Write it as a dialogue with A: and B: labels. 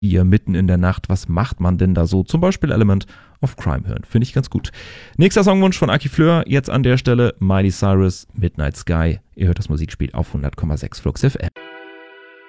A: ihr mitten in der Nacht, was macht man denn da so? Zum Beispiel Element of Crime hören. Finde ich ganz gut. Nächster Songwunsch von Aki Fleur, jetzt an der Stelle Miley Cyrus, Midnight Sky. Ihr hört das Musikspiel auf 100,6 Flux FM.